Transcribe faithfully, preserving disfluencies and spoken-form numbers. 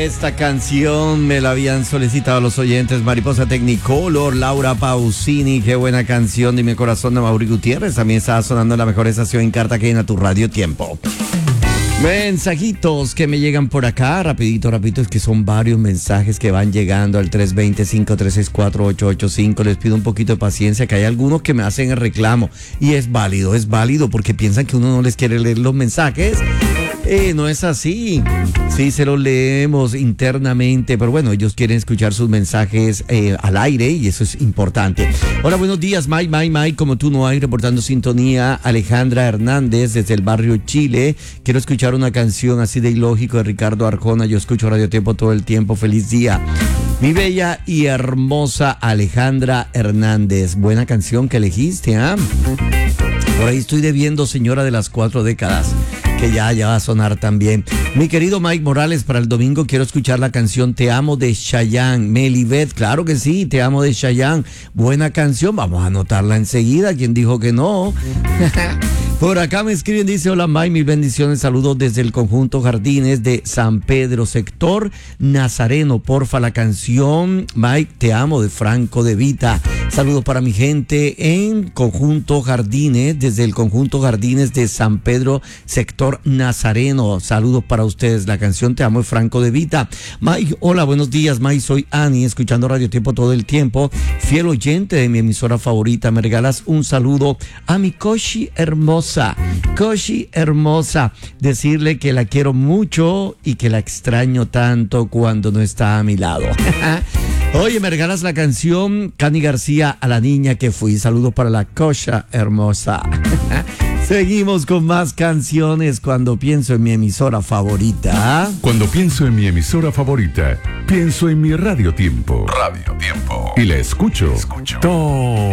Esta canción me la habían solicitado los oyentes. Mariposa Technicolor, Laura Pausini. Qué buena canción de mi corazón, de Mauri Gutiérrez. También estaba sonando en la mejor estación en Cartagena, tu Radio Tiempo. Mensajitos que me llegan por acá, rapidito, rapidito, es que son varios mensajes que van llegando al tres dos cero, cinco tres seis cuatro, ocho ocho cinco. Les pido un poquito de paciencia, que hay algunos que me hacen el reclamo y es válido, es válido porque piensan que uno no les quiere leer los mensajes. Eh, no es así. Sí, se los leemos internamente, pero bueno, ellos quieren escuchar sus mensajes eh, al aire y eso es importante. Hola, buenos días, Mike, Mike, Mike, como tú no hay, reportando sintonía. Alejandra Hernández desde el barrio Chile. Quiero escuchar una canción así de ilógico de Ricardo Arjona. Yo escucho Radio Tiempo todo el tiempo. Feliz día. Mi bella y hermosa Alejandra Hernández. Buena canción que elegiste, ¿ah? ¿eh? Por ahí estoy debiendo Señora de las Cuatro Décadas, que ya, ya va a sonar también. Mi querido Mike Morales, para el domingo quiero escuchar la canción Te Amo de Chayanne. Melibet, claro que sí, Te Amo de Chayanne. Buena canción, vamos a anotarla enseguida. ¿Quién dijo que no? Por acá me escriben, dice, hola Mike, mis bendiciones, saludos desde el conjunto Jardines de San Pedro, sector Nazareno. Porfa, la canción Mike, Te Amo de Franco De Vita. Saludos para mi gente en conjunto Jardines, desde el conjunto Jardines de San Pedro, sector Nazareno. Saludos para ustedes, la canción Te Amo de Franco De Vita. Mike, hola, buenos días Mike, soy Ani, escuchando Radio Tiempo todo el tiempo, fiel oyente de mi emisora favorita. Me regalas un saludo a mi Koshi hermosa. Koshi hermosa, decirle que la quiero mucho y que la extraño tanto cuando no está a mi lado. Oye, me regalas la canción Cani García, A la niña que fui. Saludos para la Kosha hermosa. Seguimos con más canciones cuando pienso en mi emisora favorita. Cuando pienso en mi emisora favorita, pienso en mi Radio Tiempo. Radio Tiempo. Y la escucho, escucho. todo